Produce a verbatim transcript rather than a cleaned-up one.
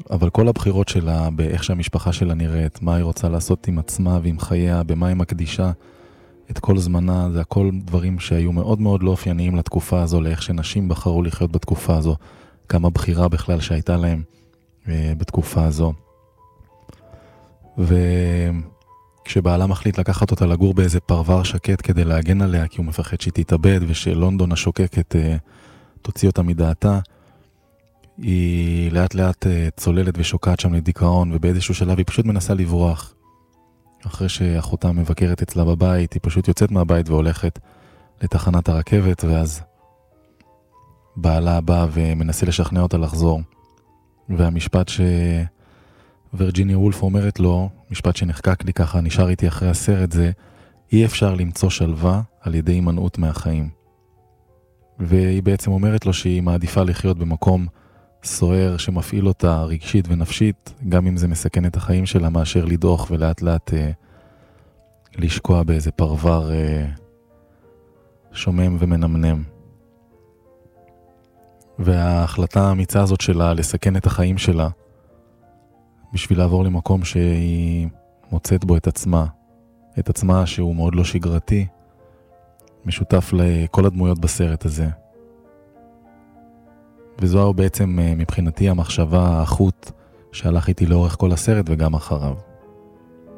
אבל כל הבחירות שלה, באיך שהמשפחה שלה נראית, מה היא רוצה לעשות עם עצמה ועם חייה, במה היא מקדישה את כל זמנה, זה הכל דברים שהיו מאוד מאוד לא אופייניים לתקופה הזו, לאיך שנשים בחרו לחיות בתקופה הזו, כמה בחירה בכלל שהייתה להם אה, בתקופה הזו. וכשבעלה מחליט לקחת אותה לגור באיזה פרבר שקט כדי להגן עליה, כי הוא מפחד שהיא תתאבד ושלונדון השוקקת אה, תוציא אותה מדעתה, היא לאט לאט צוללת ושוקעת שם לדיכאון, ובאיזשהו שלב היא פשוט מנסה לברוח. אחרי שאחותה מבקרת אצלה בבית, היא פשוט יוצאת מהבית והולכת לתחנת הרכבת, ואז בעלה בא ומנסה לשכנע אותה לחזור. והמשפט שווירג'יניה וולף אומרת לו, משפט שנחקק לי ככה, נשאר איתי אחרי הסרט, זה אי אפשר למצוא שלווה על ידי הימנעות מהחיים. והיא בעצם אומרת לו שהיא מעדיפה לחיות במקום סוער שמפעיל אותה רגשית ונפשית, גם אם זה מסכן את החיים שלה, מאשר לדוח ולאט לאט אה, לשקוע באיזה פרבר אה, שומם ומנמנם. וההחלטה האמיצה הזאת שלה לסכן את החיים שלה, בשביל לעבור למקום שהיא מוצאת בו את עצמה, את עצמה שהוא מאוד לא שגרתי, משותף לכל הדמויות בסרט הזה. וזו בעצם מבחינתי המחשבה, החוט שהלך איתי לאורך כל הסרט וגם אחריו.